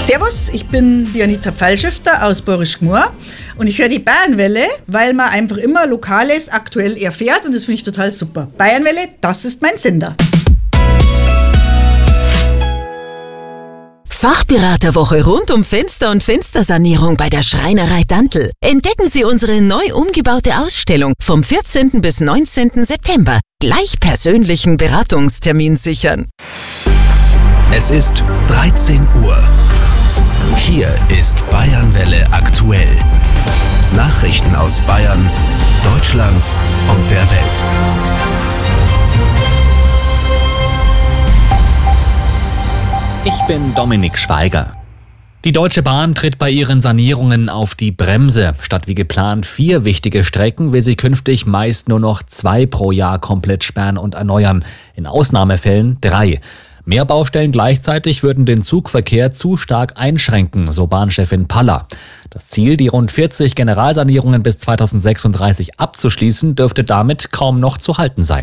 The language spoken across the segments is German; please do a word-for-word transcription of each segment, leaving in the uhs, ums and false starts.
Servus, ich bin die Anita Pfeilschifter aus Borisch Gmur und ich höre die Bayernwelle, weil man einfach immer Lokales aktuell erfährt und das finde ich total super. Bayernwelle, das ist mein Sender. Fachberaterwoche rund um Fenster- und Fenstersanierung bei der Schreinerei Dantl. Entdecken Sie unsere neu umgebaute Ausstellung vom vierzehnten bis neunzehnten September. Gleich persönlichen Beratungstermin sichern. Es ist dreizehn Uhr. Hier ist Bayernwelle aktuell. Nachrichten aus Bayern, Deutschland und der Welt. Ich bin Dominik Schweiger. Die Deutsche Bahn tritt bei ihren Sanierungen auf die Bremse. Statt wie geplant vier wichtige Strecken will sie künftig meist nur noch zwei pro Jahr komplett sperren und erneuern. In Ausnahmefällen drei. Mehr Baustellen gleichzeitig würden den Zugverkehr zu stark einschränken, so Bahnchefin Paller. Das Ziel, die rund vierzig Generalsanierungen bis zweitausendsechsunddreißig abzuschließen, dürfte damit kaum noch zu halten sein.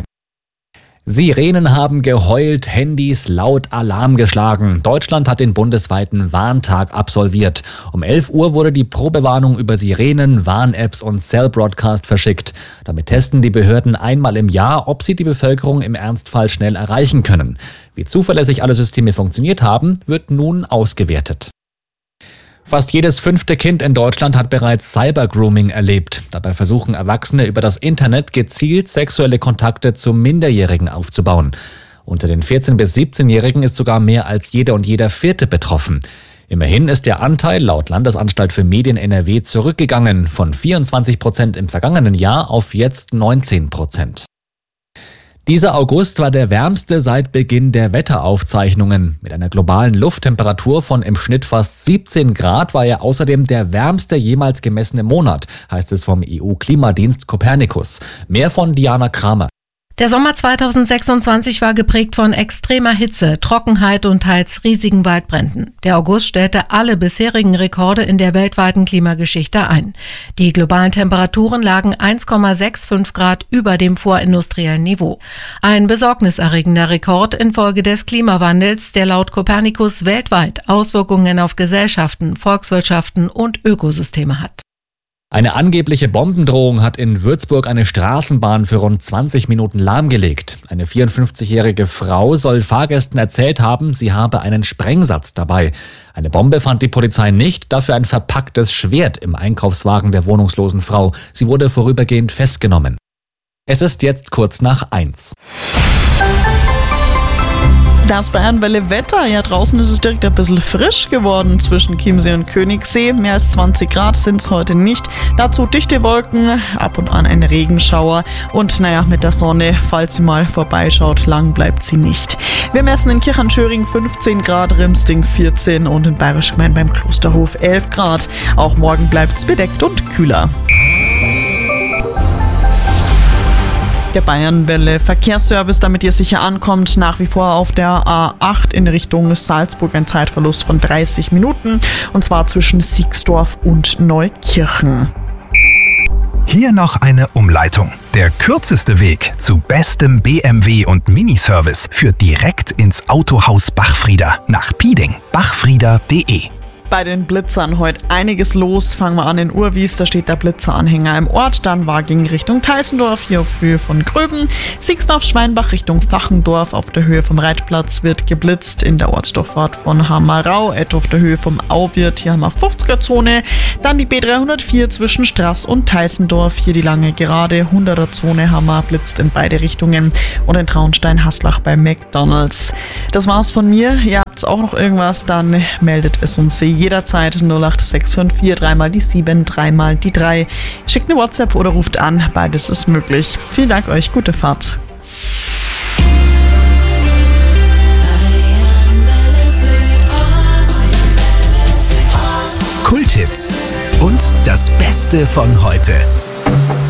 Sirenen haben geheult, Handys laut Alarm geschlagen. Deutschland hat den bundesweiten Warntag absolviert. Um elf Uhr wurde die Probewarnung über Sirenen, Warn-Apps und Cell-Broadcast verschickt. Damit testen die Behörden einmal im Jahr, ob sie die Bevölkerung im Ernstfall schnell erreichen können. Wie zuverlässig alle Systeme funktioniert haben, wird nun ausgewertet. Fast jedes fünfte Kind in Deutschland hat bereits Cybergrooming erlebt. Dabei versuchen Erwachsene über das Internet gezielt sexuelle Kontakte zu Minderjährigen aufzubauen. Unter den vierzehn- bis siebzehnjährigen ist sogar mehr als jeder und jeder Vierte betroffen. Immerhin ist der Anteil laut Landesanstalt für Medien N R W zurückgegangen, von vierundzwanzig Prozent im vergangenen Jahr auf jetzt neunzehn Prozent. Dieser August war der wärmste seit Beginn der Wetteraufzeichnungen. Mit einer globalen Lufttemperatur von im Schnitt fast siebzehn Grad war er außerdem der wärmste jemals gemessene Monat, heißt es vom E U-Klimadienst Copernicus. Mehr von Diana Kramer. Der Sommer zweitausendsechsundzwanzig war geprägt von extremer Hitze, Trockenheit und teils riesigen Waldbränden. Der August stellte alle bisherigen Rekorde in der weltweiten Klimageschichte ein. Die globalen Temperaturen lagen eins Komma fünfundsechzig Grad über dem vorindustriellen Niveau. Ein besorgniserregender Rekord infolge des Klimawandels, der laut Copernicus weltweit Auswirkungen auf Gesellschaften, Volkswirtschaften und Ökosysteme hat. Eine angebliche Bombendrohung hat in Würzburg eine Straßenbahn für rund zwanzig Minuten lahmgelegt. Eine vierundfünfzigjährige Frau soll Fahrgästen erzählt haben, sie habe einen Sprengsatz dabei. Eine Bombe fand die Polizei nicht, dafür ein verpacktes Schwert im Einkaufswagen der wohnungslosen Frau. Sie wurde vorübergehend festgenommen. Es ist jetzt kurz nach eins. Das Bayernwelle-Wetter. Ja, draußen ist es direkt ein bisschen frisch geworden zwischen Chiemsee und Königssee. Mehr als zwanzig Grad sind es heute nicht. Dazu dichte Wolken, ab und an ein Regenschauer. Und naja, mit der Sonne, falls sie mal vorbeischaut, lang bleibt sie nicht. Wir messen in Kirchenschöring fünfzehn Grad, Rimsting vierzehn und in Bayerisch Gmein beim Klosterhof elf Grad. Auch morgen bleibt es bedeckt und kühler. Der Bayernwelle Verkehrsservice, damit ihr sicher ankommt, nach wie vor auf der A acht in Richtung Salzburg ein Zeitverlust von dreißig Minuten und zwar zwischen Siegsdorf und Neukirchen. Hier noch eine Umleitung. Der kürzeste Weg zu bestem B M W und Miniservice führt direkt ins Autohaus Bachfrieder nach Pieding. bachfrieder punkt de. Bei den Blitzern heute einiges los. Fangen wir an in Urwies, da steht der Blitzeranhänger im Ort. Dann Waging Richtung Teissendorf, hier auf Höhe von Gröben. Siegsdorf-Schweinbach Richtung Fachendorf, auf der Höhe vom Reitplatz wird geblitzt. In der Ortsdurchfahrt von Hammerau, etwa auf der Höhe vom Auwirt, hier haben wir fünfziger-Zone. Dann die B dreihundertvier zwischen Straß und Teissendorf, hier die lange Gerade. hunderter-Zone haben wir, blitzt in beide Richtungen. Und in Traunstein-Haslach bei McDonalds. Das war's von mir. Ihr habt auch noch irgendwas, dann meldet es uns jederzeit null acht sechs fünf vier, dreimal die sieben, dreimal die drei. Schickt eine WhatsApp oder ruft an, beides ist möglich. Vielen Dank euch, gute Fahrt. Kulthits und das Beste von heute.